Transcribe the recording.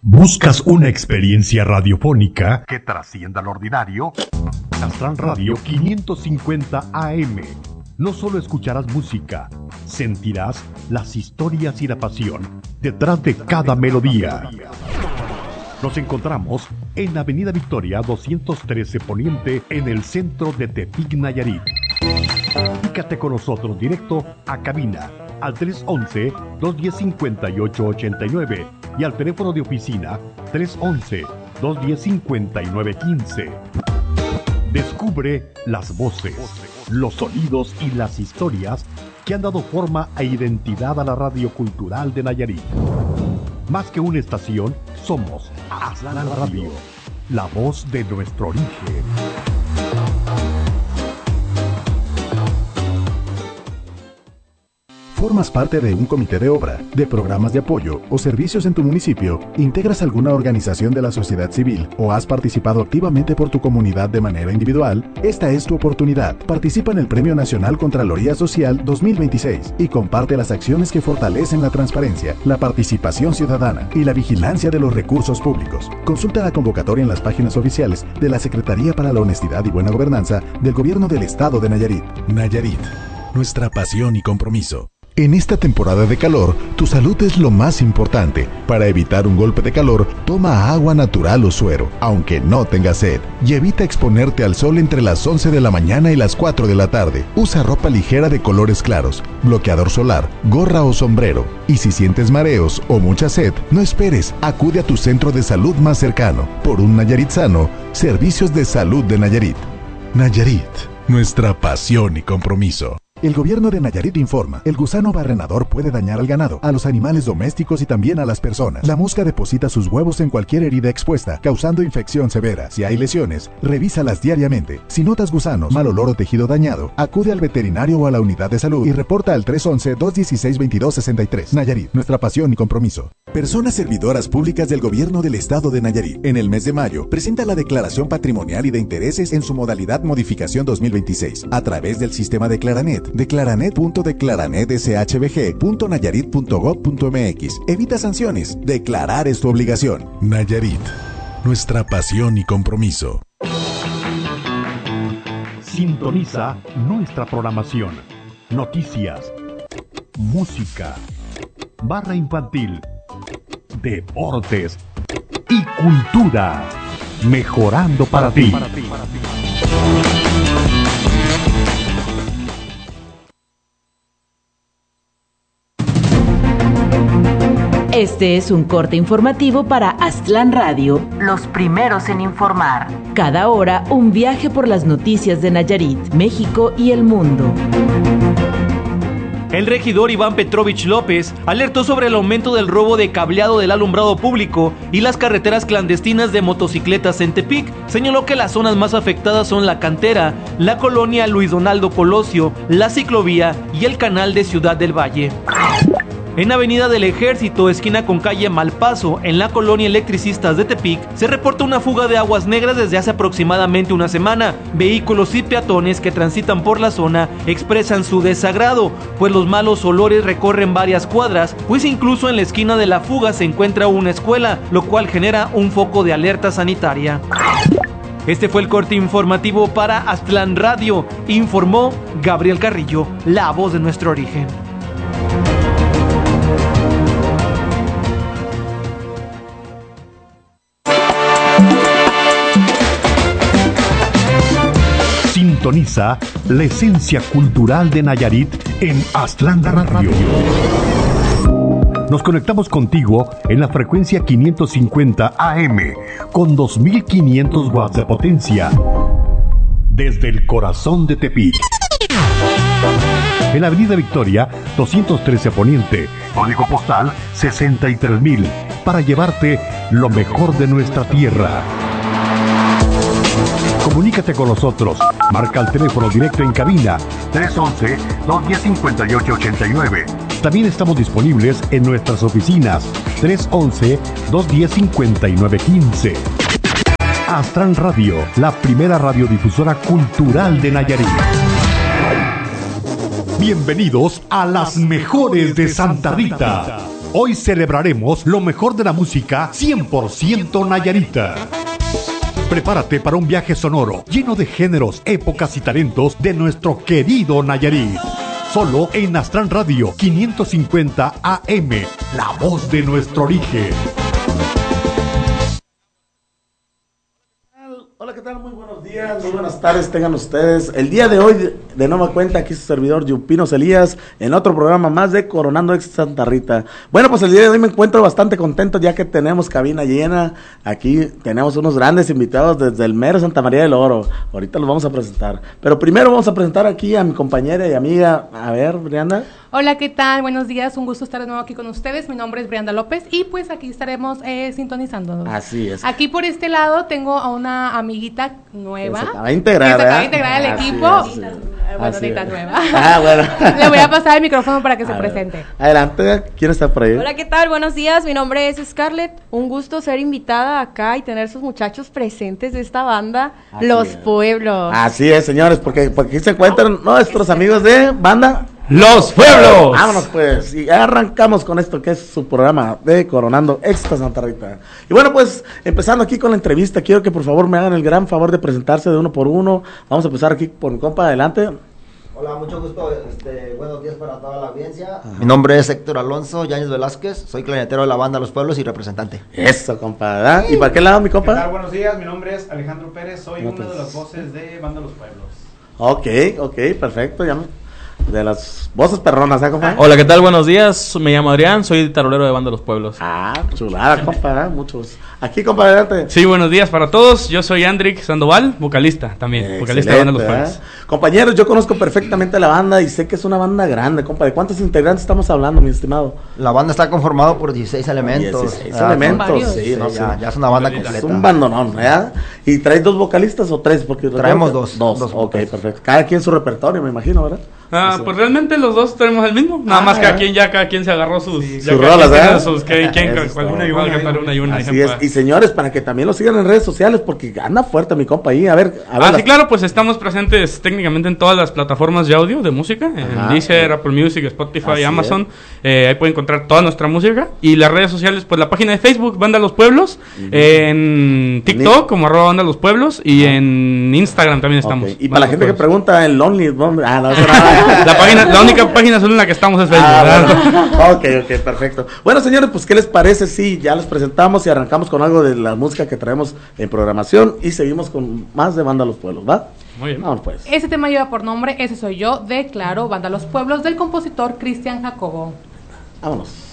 ¿Buscas una experiencia radiofónica que trascienda lo ordinario? Aztlán Radio 550 AM. No solo escucharás música, sentirás las historias y la pasión detrás de cada melodía. Nos encontramos en Avenida Victoria 213 Poniente, en el centro de Tepic, Nayarit. Comunícate con nosotros directo a cabina al 311-210-5889 y al teléfono de oficina 311-210-5915. Descubre las voces, los sonidos y las historias que han dado forma e identidad a la radio cultural de Nayarit. Más que una estación, somos Aztlán Radio, la voz de nuestro origen. ¿Formas parte de un comité de obra, de programas de apoyo o servicios en tu municipio? ¿Integras alguna organización de la sociedad civil o has participado activamente por tu comunidad de manera individual? Esta es tu oportunidad. Participa en el Premio Nacional Contraloría Social 2026 y comparte las acciones que fortalecen la transparencia, la participación ciudadana y la vigilancia de los recursos públicos. Consulta la convocatoria en las páginas oficiales de la Secretaría para la Honestidad y Buena Gobernanza del Gobierno del Estado de Nayarit. Nayarit, nuestra pasión y compromiso. En esta temporada de calor, tu salud es lo más importante. Para evitar un golpe de calor, toma agua natural o suero, aunque no tengas sed. Y evita exponerte al sol entre las 11 de la mañana y las 4 de la tarde. Usa ropa ligera de colores claros, bloqueador solar, gorra o sombrero. Y si sientes mareos o mucha sed, no esperes, acude a tu centro de salud más cercano. Por un Nayarit sano, Servicios de Salud de Nayarit. Nayarit, nuestra pasión y compromiso. El gobierno de Nayarit informa, el gusano barrenador puede dañar al ganado, a los animales domésticos y también a las personas. La mosca deposita sus huevos en cualquier herida expuesta, causando infección severa. Si hay lesiones, revísalas diariamente. Si notas gusanos, mal olor o tejido dañado, acude al veterinario o a la unidad de salud y reporta al 311-216-2263. Nayarit, nuestra pasión y compromiso. Personas servidoras públicas del gobierno del estado de Nayarit. En el mes de mayo, presenta la declaración patrimonial y de intereses en su modalidad modificación 2026, a través del sistema de Declaranet. Declaranet.declaranet.nayarit.gov.mx. Evita sanciones. Declarar es tu obligación. Nayarit, nuestra pasión y compromiso. Sintoniza nuestra programación. Noticias, música, barra infantil, deportes y cultura. Mejorando para ti. Este es un corte informativo para Aztlán Radio, los primeros en informar. Cada hora, un viaje por las noticias de Nayarit, México y el mundo. El regidor Iván Petrovich López alertó sobre el aumento del robo de cableado del alumbrado público y las carreteras clandestinas de motocicletas en Tepic. Señaló que las zonas más afectadas son la Cantera, la colonia Luis Donaldo Colosio, la ciclovía y el canal de Ciudad del Valle. En Avenida del Ejército, esquina con calle Malpaso, en la colonia Electricistas de Tepic, se reporta una fuga de aguas negras desde hace aproximadamente una semana. Vehículos y peatones que transitan por la zona expresan su desagrado, pues los malos olores recorren varias cuadras, pues incluso en la esquina de la fuga se encuentra una escuela, lo cual genera un foco de alerta sanitaria. Este fue el corte informativo para Aztlán Radio, informó Gabriel Carrillo, la voz de nuestro origen. Sintoniza la esencia cultural de Nayarit en Aztlán Radio. Nos conectamos contigo en la frecuencia 550 AM con 2500 watts de potencia desde el corazón de Tepic. En la Avenida Victoria 213 Poniente, código postal 63000, para llevarte lo mejor de nuestra tierra. Comunícate con nosotros. Marca el teléfono directo en cabina 311-210-5889. También estamos disponibles en nuestras oficinas 311-210-5915. Aztlán Radio, la primera radiodifusora cultural de Nayarit. Bienvenidos a las mejores de Santa Rita. Hoy celebraremos lo mejor de la música 100% nayarita. Prepárate para un viaje sonoro, lleno de géneros, épocas y talentos de nuestro querido Nayarit. Solo en Astran Radio 550 AM, la voz de nuestro origen. Hola, ¿qué tal? Muy buenos días, muy buenas tardes tengan ustedes. El día de hoy, de nueva cuenta, aquí su servidor Yupino Elías, en otro programa más de Coronando Ex Santa Rita. Bueno, pues el día de hoy me encuentro bastante contento ya que tenemos cabina llena. Aquí tenemos unos grandes invitados desde el mero Santa María del Oro. Ahorita los vamos a presentar. Pero primero vamos a presentar aquí a mi compañera y amiga. A ver, Brianda. Hola, ¿qué tal? Buenos días, un gusto estar de nuevo aquí con ustedes. Mi nombre es Brianda López y pues aquí estaremos sintonizándonos. Así es. Aquí por este lado tengo a una amiguita nueva. Que se acaba de integrar, que se acaba de integrar al equipo. Bueno, ni tan nueva. Bueno. Le voy a pasar el micrófono para que se presente. Adelante, ¿quién está por ahí? Hola, ¿qué tal? Buenos días, mi nombre es Scarlett. Un gusto ser invitada acá y tener sus muchachos presentes de esta banda, Así Los es. Pueblos. Así es, señores, porque aquí se encuentran nuestros amigos de banda ¡Los Pueblos! Vámonos pues, y arrancamos con esto que es su programa de Coronando Extra Santa Rita. Y bueno, pues, empezando aquí con la entrevista, quiero que por favor me hagan el gran favor de presentarse de uno por uno. Vamos a empezar aquí por mi compa, adelante. Hola, mucho gusto, buenos días para toda la audiencia. Ajá. Mi nombre es Héctor Alonso Yáñez Velázquez, soy clarinetero de la banda Los Pueblos y representante. Eso, compa, ¿verdad? ¿Y para qué lado, mi ¿Qué tal? compa? Buenos días, mi nombre es Alejandro Pérez, soy No, una pues. de las voces de Banda Los Pueblos. Ok, perfecto, ya de las voces perronas, ¿eh, compa? Hola, ¿qué tal? Buenos días, me llamo Adrián, soy tarolero de Banda Los Pueblos. Ah, chulada, compa, muchos. Aquí, compa, adelante. Sí, buenos días para todos. Yo soy Andrick Sandoval, vocalista también, vocalista de Banda Los Excelente, Pueblos. Compañeros, yo conozco perfectamente la banda y sé que es una banda grande, compa. ¿De cuántos integrantes estamos hablando, mi estimado? La banda está conformada por 16 elementos. 16 elementos, varios. sí, no ya, sé. ya es una banda Es completa. un bandonón, ¿verdad? ¿Y traes dos vocalistas o tres? Porque Traemos recuerdo que- dos ok, vocalistas. perfecto. Cada quien su repertorio, me imagino, ¿verdad? Eso. Pues realmente los dos tenemos el mismo, nada más cada quien se agarró sus sus rolas, ¿verdad? Eso una y está una, cantar una y una. Así es. Y señores, para que también lo sigan en redes sociales, porque anda fuerte mi compa ahí. A ver. Sí, claro, pues estamos presentes técnicamente en todas las plataformas de audio, de música, Ajá. en Deezer, Apple Music, Spotify, Así Amazon. Ahí pueden encontrar toda nuestra música. Y las redes sociales, pues la página de Facebook, Banda Los Pueblos, en TikTok, como @Banda Los Pueblos, y en Instagram también estamos. Ok. Y para la gente que pregunta en Lonely, ¿dónde? No, eso la única página solo en la que estamos es Facebook. ¿verdad? Bueno. Ok, perfecto. Bueno, señores, pues, ¿qué les parece si ya los presentamos y arrancamos con algo de la música que traemos en programación y seguimos con más de Banda Los Pueblos, ¿va? Muy bien. Vamos, pues. Este tema lleva por nombre Ese Soy Yo, de Claro, Banda Los Pueblos, del compositor Cristian Jacobo. Vámonos.